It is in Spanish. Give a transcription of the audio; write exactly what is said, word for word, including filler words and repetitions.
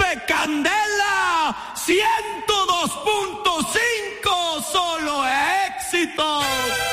de Candela, ciento dos punto cinco, solo éxitos.